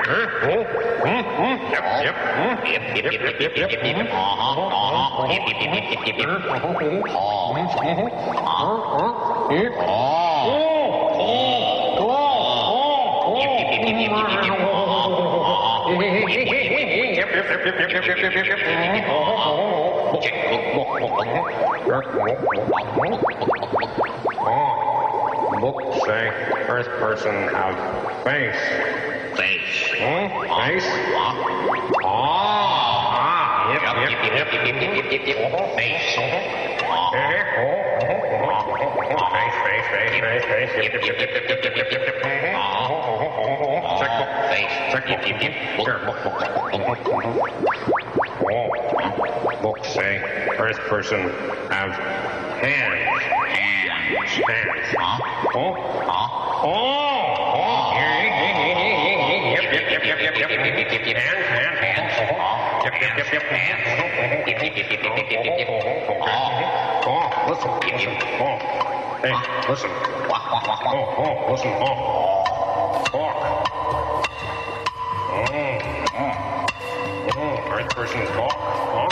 Books say first person have face. Face. Face? Face. Books say first person have hands. Hands. Listen. Listen. Hawk. First person's hawk.